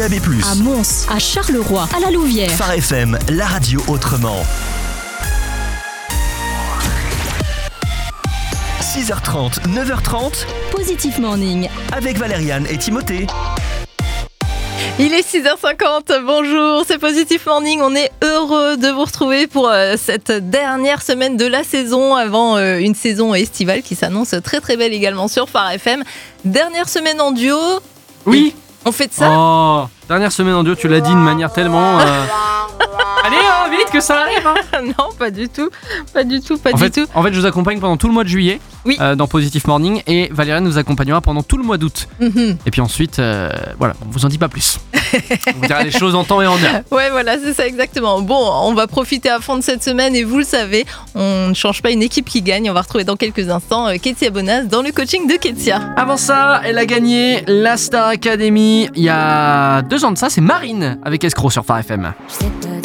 DAB+. À Mons, à Charleroi, à la Louvière. Phare FM, la radio autrement. 6h30, 9h30, Positif Morning. avec Valériane et Timothée. Il est 6h50, bonjour, c'est Positif Morning. On est heureux de vous retrouver pour cette dernière semaine de la saison avant une saison estivale qui s'annonce très très belle également sur Phare FM. Dernière semaine en duo. Oui. On fait de ça. Oh, dernière semaine en duo, tu l'as dit de manière tellement... Allez, vite que ça arrive hein. Non, pas du tout. En fait, je vous accompagne pendant tout le mois de juillet dans Positive Morning et Valériane nous accompagnera pendant tout le mois d'août. Et puis ensuite, voilà, on vous en dit pas plus. On vous dira les choses en temps et en heure. Ouais, voilà, c'est ça exactement. Bon, on va profiter à fond de cette semaine et vous le savez, on ne change pas une équipe qui gagne. On va retrouver dans quelques instants Ketsia Bonas dans le coaching de Ketsia. Avant ça, elle a gagné la Star Academy il y a 2 ans de ça, c'est Marine avec Escroc sur Phare FM. Je sais pas